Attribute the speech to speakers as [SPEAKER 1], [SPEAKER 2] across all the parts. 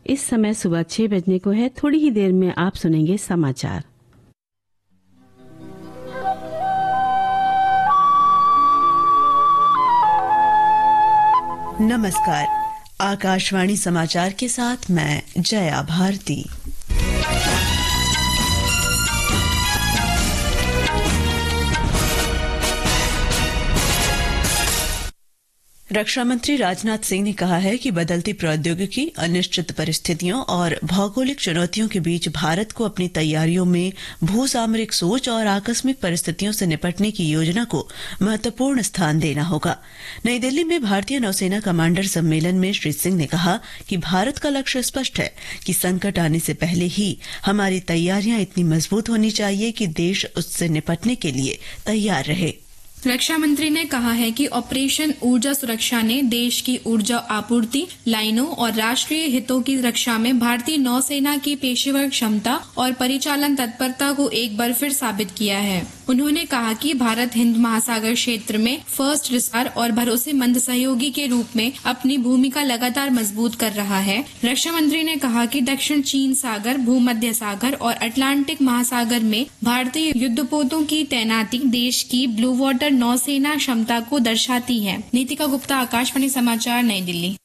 [SPEAKER 1] इस समय सुबह 6 बजने को है। थोड़ी ही देर में आप सुनेंगे समाचार।
[SPEAKER 2] नमस्कार, आकाशवाणी समाचार के साथ मैं जया भारती। रक्षा मंत्री राजनाथ सिंह ने कहा है कि बदलती प्रौद्योगिकी, अनिश्चित परिस्थितियों और भौगोलिक चुनौतियों के बीच भारत को अपनी तैयारियों में भूसामरिक सोच और आकस्मिक परिस्थितियों से निपटने की योजना को महत्वपूर्ण स्थान देना होगा। नई दिल्ली में भारतीय नौसेना कमांडर सम्मेलन में श्री सिंह ने कहा कि भारत का लक्ष्य स्पष्ट है कि संकट आने से पहले ही हमारी तैयारियां इतनी मजबूत होनी चाहिए कि देश उससे निपटने के लिए तैयार रहे।
[SPEAKER 3] रक्षा मंत्री ने कहा है कि ऑपरेशन ऊर्जा सुरक्षा ने देश की ऊर्जा आपूर्ति लाइनों और राष्ट्रीय हितों की रक्षा में भारतीय नौसेना की पेशेवर क्षमता और परिचालन तत्परता को एक बार फिर साबित किया है। उन्होंने कहा कि भारत हिंद महासागर क्षेत्र में फर्स्ट रिस्पार और भरोसेमंद सहयोगी के रूप में अपनी भूमिका लगातार मजबूत कर रहा है। रक्षा मंत्री ने कहा कि दक्षिण चीन सागर, भूमध्य सागर और अटलांटिक महासागर में भारतीय युद्धपोतों की तैनाती देश की ब्लू वाटर नौसेना क्षमता को दर्शाती है। नीतिका गुप्ता, आकाशवाणी समाचार, नई दिल्ली।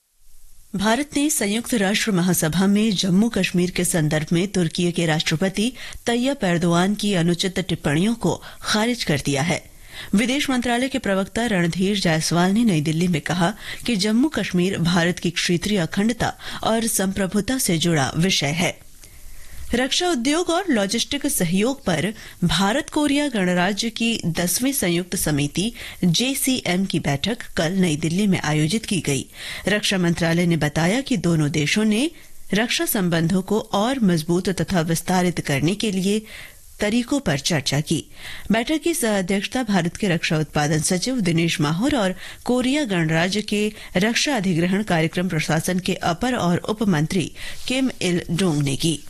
[SPEAKER 2] भारत ने संयुक्त राष्ट्र महासभा में जम्मू कश्मीर के संदर्भ में तुर्की के राष्ट्रपति तैयब एर्दोआन की अनुचित टिप्पणियों को खारिज कर दिया है। विदेश मंत्रालय के प्रवक्ता रणधीर जायसवाल ने नई दिल्ली में कहा कि जम्मू कश्मीर भारत की क्षेत्रीय अखंडता और संप्रभुता से जुड़ा विषय है। रक्षा उद्योग और लॉजिस्टिक सहयोग पर भारत कोरिया गणराज्य की 10वीं संयुक्त समिति JCM की बैठक कल नई दिल्ली में आयोजित की गई। रक्षा मंत्रालय ने बताया कि दोनों देशों ने रक्षा संबंधों को और मजबूत तथा विस्तारित करने के लिए तरीकों पर चर्चा की। बैठक की सह अध्यक्षता भारत के रक्षा उत्पादन सचिव दिनेश माहुर और कोरिया गणराज्य के रक्षा अधिग्रहण कार्यक्रम प्रशासन के अपर और उप मंत्री किम इल डोंग ने की।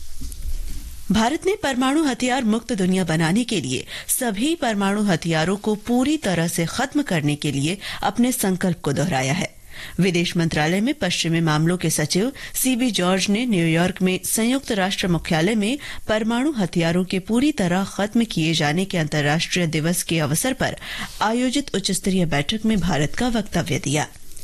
[SPEAKER 2] भारत ने परमाणु हथियार मुक्त दुनिया बनाने के लिए सभी परमाणु हथियारों को पूरी तरह से खत्म करने के लिए अपने संकल्प को दोहराया है। विदेश मंत्रालय में पश्चिमी मामलों के सचिव CB जॉर्ज ने न्यूयॉर्क में संयुक्त राष्ट्र मुख्यालय में परमाणु हथियारों के पूरी तरह खत्म किए जाने के अंतर्राष्ट्रीय दिवस के अवसर पर आयोजित उच्चस्तरीय बैठक में भारत का वक्तव्य दिया।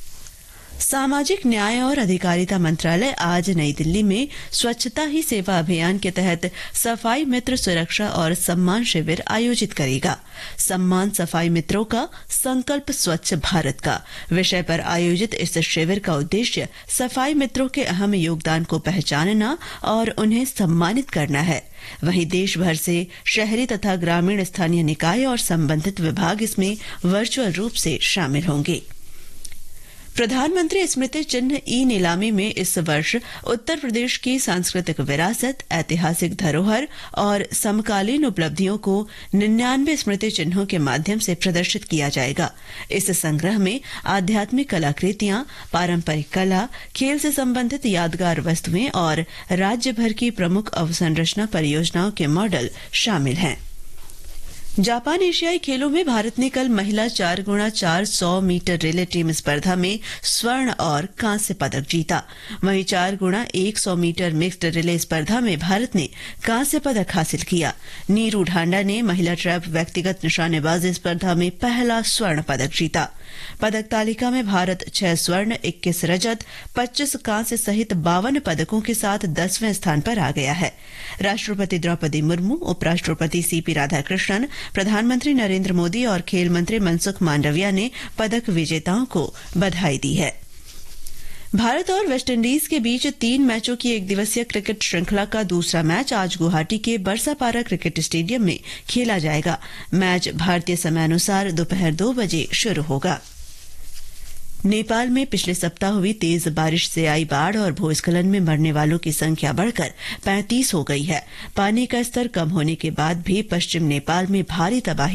[SPEAKER 2] सामाजिक न्याय और अधिकारिता मंत्रालय आज नई दिल्ली में स्वच्छता ही सेवा अभियान के तहत सफाई मित्र सुरक्षा और सम्मान शिविर आयोजित करेगा। सम्मान सफाई मित्रों का संकल्प स्वच्छ भारत का विषय पर आयोजित इस शिविर का उद्देश्य सफाई मित्रों के अहम योगदान को पहचानना और उन्हें सम्मानित करना है। वहीं देश भर से शहरी तथा ग्रामीण स्थानीय निकाय और संबंधित विभाग इसमें वर्चुअल रूप से शामिल होंगे। प्रधानमंत्री स्मृति चिन्ह नीलामी में इस वर्ष उत्तर प्रदेश की सांस्कृतिक विरासत, ऐतिहासिक धरोहर और समकालीन उपलब्धियों को 99 स्मृति चिन्हों के माध्यम से प्रदर्शित किया जाएगा। इस संग्रह में आध्यात्मिक कलाकृतियां, पारंपरिक कला, खेल से संबंधित यादगार वस्तुएं और राज्य भर की प्रमुख अवसंरचना परियोजनाओं के मॉडल शामिल हैं। जापान एशियाई खेलों में भारत ने कल महिला 4x400 मीटर रिले टीम स्पर्धा में स्वर्ण और कांस्य पदक जीता। वहीं 4x100 मीटर मिक्स्ड रिले स्पर्धा में भारत ने कांस्य पदक हासिल किया। नीरू ढांडा ने महिला ट्रैप व्यक्तिगत निशानेबाजी स्पर्धा में पहला स्वर्ण पदक जीता। पदक तालिका में भारत 6 स्वर्ण, 21 रजत, 25 कांस्य सहित 52 पदकों के साथ 10वें स्थान पर आ गया है। राष्ट्रपति द्रौपदी मुर्मू, उपराष्ट्रपति CP राधाकृष्णन, प्रधानमंत्री नरेंद्र मोदी और खेल मंत्री मनसुख मांडविया ने पदक विजेताओं को बधाई दी है। भारत और वेस्टइंडीज के बीच 3 मैचों की एक दिवसीय क्रिकेट श्रृंखला का दूसरा मैच आज गुवाहाटी के बरसापारा क्रिकेट स्टेडियम में खेला जाएगा। मैच भारतीय समयानुसार दोपहर 2 बजे शुरू होगा। नेपाल में पिछले सप्ताह हुई तेज बारिश से आई बाढ़ और भूस्खलन में मरने वालों की संख्या बढ़कर 35 हो गई है। पानी का स्तर कम होने के बाद भी पश्चिम नेपाल में भारी तबाही